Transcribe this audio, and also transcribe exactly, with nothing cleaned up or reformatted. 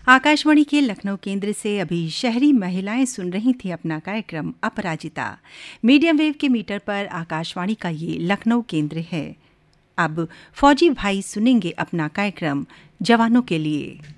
आकाशवाणी के लखनऊ केंद्र से अभी शहरी महिलाएं सुन रही थी अपना कार्यक्रम अपराजिता। मीडियम वेव के मीटर पर आकाशवाणी का ये लखनऊ केंद्र है। अब फौजी भाई सुनेंगे अपना कार्यक्रम जवानों के लिए।